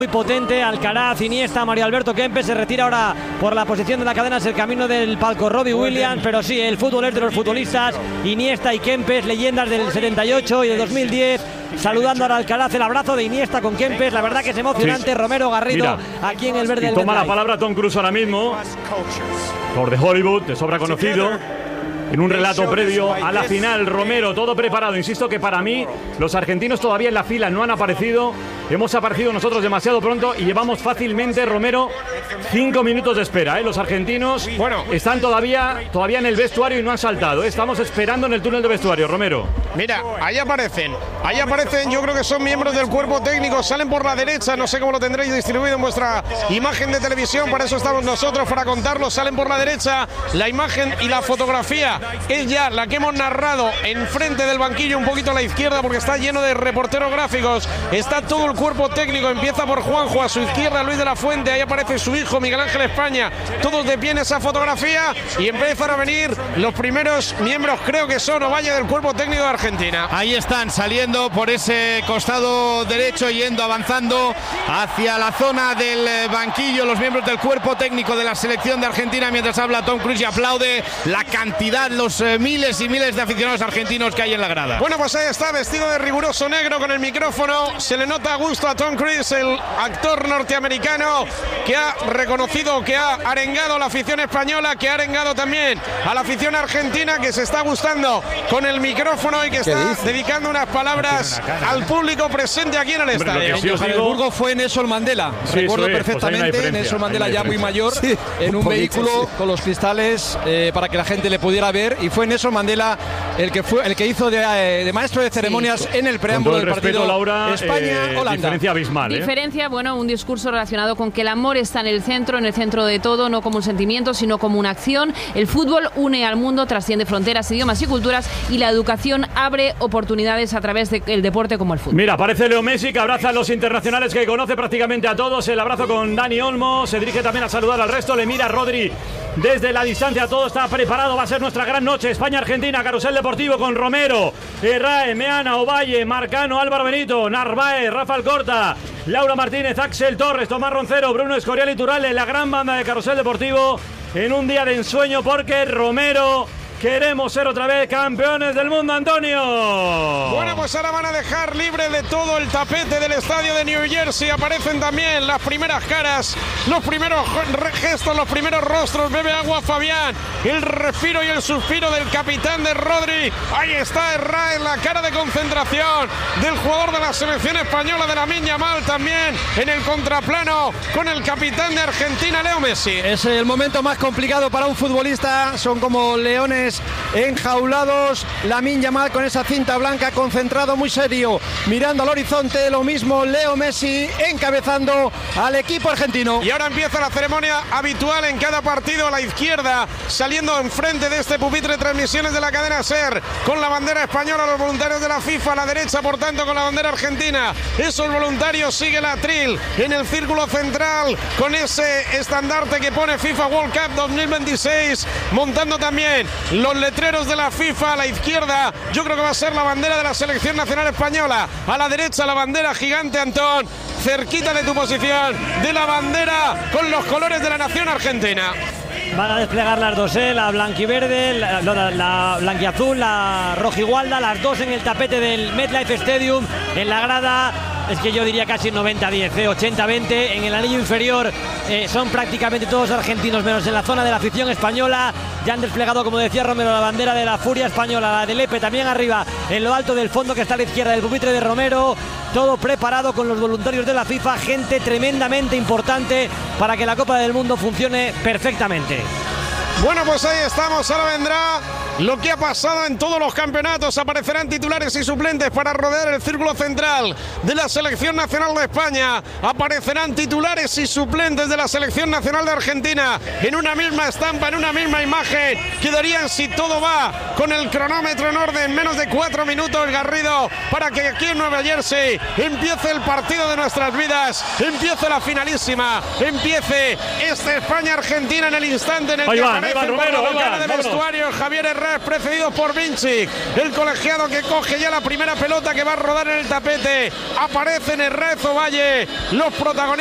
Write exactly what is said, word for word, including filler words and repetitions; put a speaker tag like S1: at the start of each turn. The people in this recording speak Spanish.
S1: Muy potente, Alcaraz, Iniesta, Mario Alberto Kempes se retira ahora por la posición de la cadena, es el camino del palco Robbie Williams, pero sí, el fútbol es de los futbolistas, Iniesta y Kempes, leyendas del setenta y ocho y del dos mil diez, saludando ahora a Alcaraz, el abrazo de Iniesta con Kempes, la verdad que es emocionante, sí. Romero Garrido, mira, aquí en el verde del
S2: toma la palabra Tom Cruise ahora mismo, por de Hollywood, de sobra conocido. En un relato previo a la final, Romero, todo preparado. Insisto que para mí los argentinos todavía en la fila no han aparecido. Hemos aparecido nosotros demasiado pronto y llevamos fácilmente, Romero, cinco minutos de espera. ¿eh? Los argentinos bueno, están todavía, todavía en el vestuario y no han saltado. ¿eh? Estamos esperando en el túnel de vestuario, Romero.
S3: Mira, ahí aparecen. Ahí aparecen, yo creo que son miembros del cuerpo técnico. Salen por la derecha, no sé cómo lo tendréis distribuido en vuestra imagen de televisión. Para eso estamos nosotros, para contarlo. Salen por la derecha, la imagen y la fotografía es ya la que hemos narrado enfrente del banquillo, un poquito a la izquierda porque está lleno de reporteros gráficos. Está todo el cuerpo técnico, empieza por Juanjo, a su izquierda Luis de la Fuente, ahí aparece su hijo Miguel Ángel España, todos de pie en esa fotografía y empiezan a venir los primeros miembros, creo que son Ovalle, del cuerpo técnico de Argentina.
S4: Ahí están saliendo por ese costado derecho, yendo, avanzando hacia la zona del banquillo, los miembros del cuerpo técnico de la selección de Argentina, mientras habla Tom Cruise y aplaude la cantidad, los eh, miles y miles de aficionados argentinos que hay en la grada.
S3: Bueno, pues ahí está, vestido de riguroso negro con el micrófono, se le nota a gusto a Tom Cruise, el actor norteamericano que ha reconocido, que ha arengado a la afición española, que ha arengado también a la afición argentina, que se está gustando con el micrófono y que está dedicando unas palabras al público presente aquí en el estadio.
S5: En Johannesburgo fue Nelson Mandela, sí, recuerdo es, perfectamente, pues Nelson Mandela ya muy mayor, sí, en un, un vehículo poquito, sí. con los cristales eh, para que la gente le pudiera ver, y fue Nelson Mandela el que fue el que hizo de, de maestro de ceremonias sí. en el preámbulo del
S2: respeto,
S5: partido
S2: Laura,
S5: España-Holanda.
S2: Eh, diferencia abismal. ¿eh?
S6: Diferencia, bueno, un discurso relacionado con que el amor está en el centro, en el centro de todo, no como un sentimiento, sino como una acción. El fútbol une al mundo, trasciende fronteras, idiomas y culturas, y la educación abre oportunidades a través del deporte como el fútbol.
S2: Mira, aparece Leo Messi, que abraza a los internacionales, que conoce prácticamente a todos. El abrazo con Dani Olmo, se dirige también a saludar al resto, le mira a Rodri desde la distancia, todo está preparado, va a ser nuestra gran noche. España-Argentina, carrusel deportivo con Romero, Herrae, Meana, Ovalle, Marcano, Álvaro Benito, Narváez, Rafa Alcorta, Laura Martínez, Axel Torres, Tomás Roncero, Bruno Escorial y Turralde, la gran banda de carrusel deportivo en un día de ensueño, porque Romero, queremos ser otra vez campeones del mundo, Antonio.
S3: Bueno, pues ahora van a dejar libre de todo el tapete del estadio de New Jersey. Aparecen también las primeras caras, los primeros gestos, los primeros rostros. Bebe agua Fabián, el respiro y el suspiro del capitán de Rodri. Ahí está Herrera en la cara de concentración del jugador de la selección española, de Lamine Yamal, también en el contraplano con el capitán de Argentina, Leo Messi.
S5: Es el momento más complicado para un futbolista, son como leones enjaulados. Lamine Yamal con esa cinta blanca, concentrado, muy serio, mirando al horizonte. Lo mismo Leo Messi, encabezando al equipo argentino.
S3: Y ahora empieza la ceremonia habitual en cada partido, a la izquierda, saliendo enfrente de este pupitre, transmisiones de la cadena SER, con la bandera española, los voluntarios de la FIFA, a la derecha, por tanto, con la bandera argentina. Esos voluntarios siguen la atril en el círculo central, con ese estandarte que pone FIFA World Cup dos mil veintiséis, montando también los letreros de la FIFA. A la izquierda yo creo que va a ser la bandera de la selección nacional española, a la derecha la bandera gigante, Antón, cerquita de tu posición, de la bandera con los colores de la nación argentina.
S1: Van a desplegar las dos, ¿eh? La blanquiverde, la, la, la blanquiazul, la rojigualda, las dos en el tapete del MetLife Stadium, en la grada. Es que yo diría casi noventa diez, ¿eh? ochenta veinte. En el anillo inferior eh, son prácticamente todos argentinos, menos en la zona de la afición española. Ya han desplegado, como decía Romero, la bandera de la furia española, la de Lepe, también arriba, en lo alto del fondo que está a la izquierda del pupitre de Romero. Todo preparado con los voluntarios de la FIFA, gente tremendamente importante para que la Copa del Mundo funcione perfectamente.
S3: Bueno, pues ahí estamos, ahora vendrá lo que ha pasado en todos los campeonatos. Aparecerán titulares y suplentes para rodear el círculo central de la Selección Nacional de España. Aparecerán titulares y suplentes de la Selección Nacional de Argentina en una misma estampa, en una misma imagen. Quedarían, si todo va con el cronómetro en orden, menos de cuatro minutos, Garrido, para que aquí en Nueva Jersey empiece el partido de nuestras vidas, empiece la finalísima, empiece este España-Argentina en el instante en el
S2: ahí
S3: que
S2: van,
S3: aparece
S2: van,
S3: por
S2: Romero,
S3: la ventana
S2: van,
S3: de vestuario Javier Herrera. Moraes, precedidos por Vinci, el colegiado que coge ya la primera pelota que va a rodar en el tapete. Aparecen Herrezo Valle, los protagonistas.